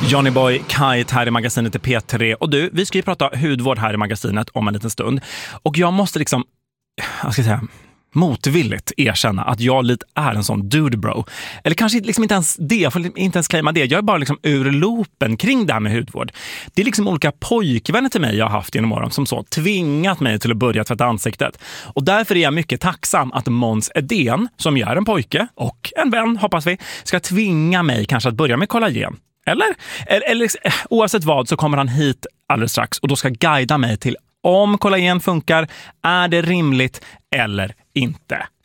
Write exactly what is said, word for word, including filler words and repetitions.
Johnny Boy, Kite här i magasinet i P tre. Och du, vi ska ju prata hudvård här i magasinet om en liten stund. Och jag måste liksom, jag ska säga, motvilligt erkänna att jag lite är en sån dude bro. Eller kanske liksom inte ens det, jag får inte ens claima det. Jag är bara liksom ur loopen kring det här med hudvård. Det är liksom olika pojkvänner till mig jag har haft genom åren som så tvingat mig till att börja tvätta ansiktet. Och därför är jag mycket tacksam att Måns Edén, som ju är en pojke och en vän, hoppas vi, ska tvinga mig kanske att börja med kollagen. Eller? Eller, eller oavsett vad så kommer han hit alldeles strax och då ska guida mig till om kollagen funkar, är det rimligt eller inte.